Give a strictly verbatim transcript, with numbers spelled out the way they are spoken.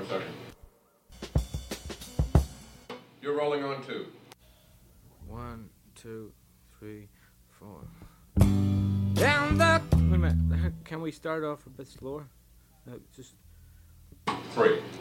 for a second. You're rolling on two. One, two, three, four. Down the... Wait a minute. Can we start off a bit slower? No, just... Three.